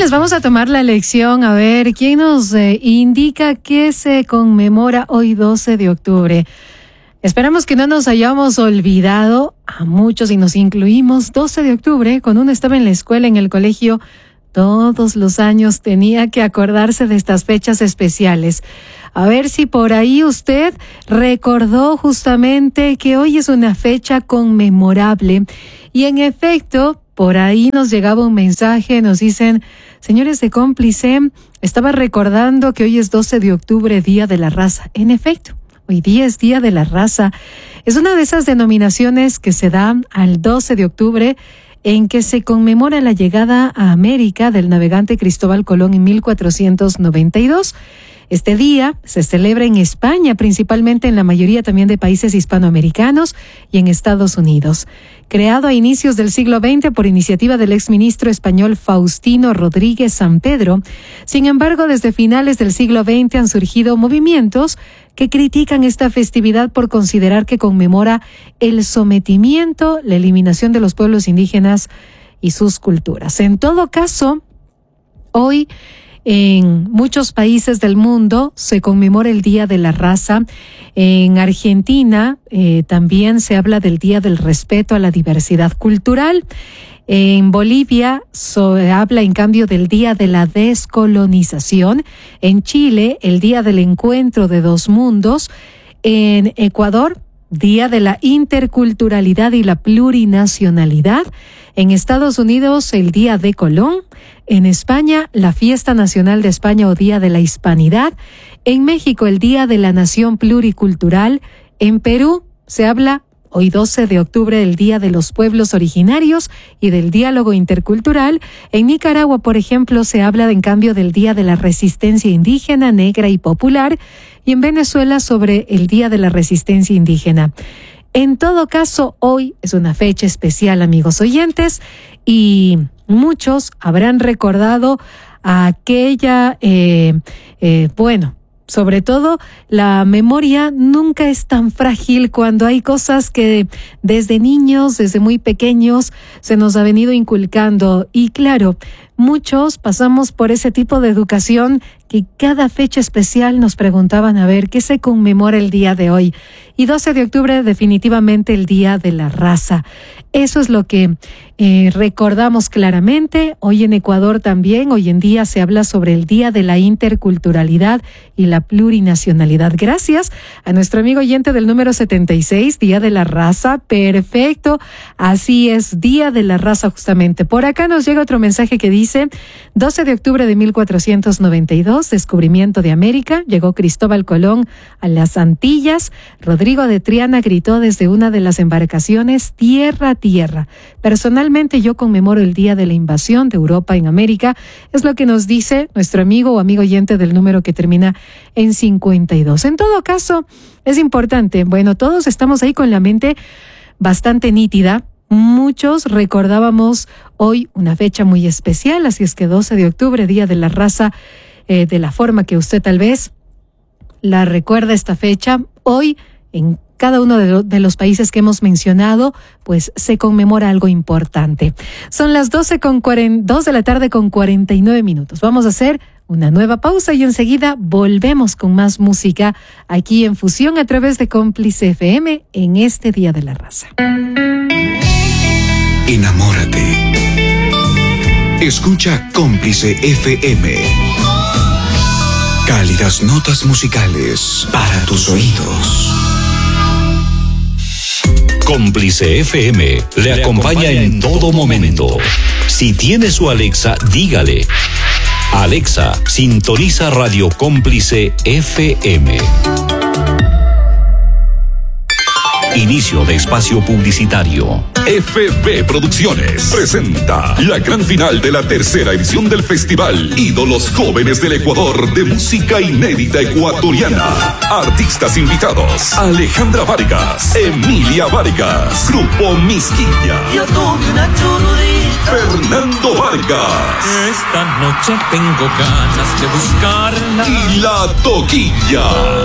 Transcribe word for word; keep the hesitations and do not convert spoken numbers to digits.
oyentes, vamos a tomar la lección. A ver, ¿quién nos eh, indica que se conmemora hoy doce de octubre? Esperamos que no nos hayamos olvidado a muchos y nos incluimos. doce de octubre, cuando uno estaba en la escuela, en el colegio, todos los años tenía que acordarse de estas fechas especiales. A ver si por ahí usted recordó justamente que hoy es una fecha conmemorable. Y en efecto, por ahí nos llegaba un mensaje, nos dicen, señores de Cómplice, estaba recordando que hoy es doce de octubre, Día de la Raza. En efecto, hoy día es Día de la Raza. Es una de esas denominaciones que se da al doce de octubre, en que se conmemora la llegada a América del navegante Cristóbal Colón en mil cuatrocientos noventa y dos. Este día se celebra en España, principalmente en la mayoría también de países hispanoamericanos y en Estados Unidos. Creado a inicios del siglo veinte por iniciativa del exministro español Faustino Rodríguez Sampedro, sin embargo, desde finales del siglo veinte han surgido movimientos que critican esta festividad por considerar que conmemora el sometimiento, la eliminación de los pueblos indígenas y sus culturas. En todo caso, hoy en muchos países del mundo se conmemora el Día de la Raza. En Argentina eh, también se habla del Día del Respeto a la Diversidad Cultural. En Bolivia se habla en cambio del Día de la Descolonización. En Chile, el Día del Encuentro de Dos Mundos. En Ecuador, Día de la Interculturalidad y la Plurinacionalidad. En Estados Unidos, el Día de Colón. En España, la Fiesta Nacional de España o Día de la Hispanidad. En México, el Día de la Nación Pluricultural. En Perú, se habla hoy doce de octubre del Día de los Pueblos Originarios y del Diálogo Intercultural. En Nicaragua, por ejemplo, se habla en cambio del Día de la Resistencia Indígena, Negra y Popular. Y en Venezuela, sobre el Día de la Resistencia Indígena. En todo caso, hoy es una fecha especial, amigos oyentes, y muchos habrán recordado a aquella, eh, eh, bueno, sobre todo la memoria nunca es tan frágil cuando hay cosas que desde niños, desde muy pequeños, se nos ha venido inculcando. Y claro, muchos pasamos por ese tipo de educación que cada fecha especial nos preguntaban a ver qué se conmemora el día de hoy. Y doce de octubre definitivamente el Día de la Raza. Eso es lo que eh, recordamos claramente. Hoy en Ecuador también, hoy en día se habla sobre el Día de la Interculturalidad y la Plurinacionalidad. Gracias a nuestro amigo oyente del número setenta y seis, Día de la Raza. Perfecto, así es, Día de la Raza justamente. Por acá nos llega otro mensaje que dice, doce de octubre de mil cuatrocientos noventa y dos, descubrimiento de América, llegó Cristóbal Colón a las Antillas. Rodrigo de Triana gritó desde una de las embarcaciones, tierra, tierra. Personalmente yo conmemoro el día de la invasión de Europa en América. Es lo que nos dice nuestro amigo o amigo oyente del número que termina en cincuenta y dos. En todo caso, es importante. Bueno, todos estamos ahí con la mente bastante nítida. Muchos recordábamos hoy una fecha muy especial, así es que doce de octubre, Día de la Raza, eh, de la forma que usted tal vez la recuerda esta fecha. Hoy, en cada uno de, lo, de los países que hemos mencionado, pues se conmemora algo importante. Son las doce con cuarenta, dos de la tarde con cuarenta y nueve minutos. Vamos a hacer una nueva pausa y enseguida volvemos con más música aquí en Fusión a través de Cómplice F M en este Día de la Raza. Enamórate. Escucha Cómplice F M. Cálidas notas musicales para tus oídos. Cómplice F M le acompaña en todo momento. Si tiene su Alexa, dígale: Alexa, sintoniza Radio Cómplice F M. Inicio de espacio publicitario. F B Producciones presenta la gran final de la tercera edición del festival Ídolos Jóvenes del Ecuador de música inédita ecuatoriana. Artistas invitados: Alejandra Vargas, Emilia Vargas, Grupo Misquilla, Fernando Vargas. Esta noche tengo ganas de buscarla. Y La Toquilla.